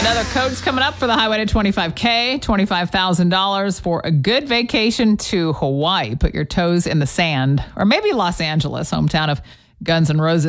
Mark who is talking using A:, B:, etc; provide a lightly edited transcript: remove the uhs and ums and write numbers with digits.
A: Another code's coming up for the Highway to 25K, $25,000 for a good vacation to Hawaii. Put your toes in the sand, or maybe Los Angeles, hometown of Guns N' Roses.